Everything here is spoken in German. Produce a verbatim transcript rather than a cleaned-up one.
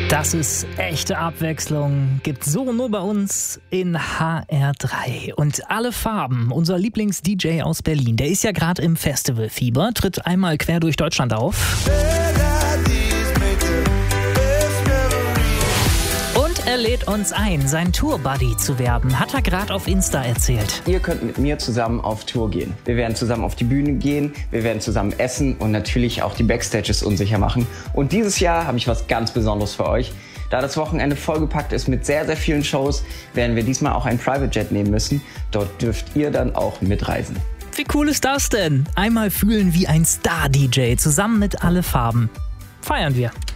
Das ist echte Abwechslung. Gibt so nur bei uns in H R drei. Und Alle Farben, unser Lieblings-D J aus Berlin, der ist ja gerade im Festivalfieber, tritt einmal quer durch Deutschland auf. Und er lädt uns ein, sein Tour-Buddy zu werden, hat er gerade auf Insta erzählt. Ihr könnt mit mir zusammen auf Tour gehen. Wir werden zusammen auf die Bühne gehen, wir werden zusammen essen und natürlich auch die Backstages unsicher machen. Und dieses Jahr habe ich was ganz Besonderes für euch. Da das Wochenende vollgepackt ist mit sehr, sehr vielen Shows, werden wir diesmal auch ein Private Jet nehmen müssen. Dort dürft ihr dann auch mitreisen. Wie cool ist das denn? Einmal fühlen wie ein Star-D J zusammen mit Alle Farben. Feiern wir.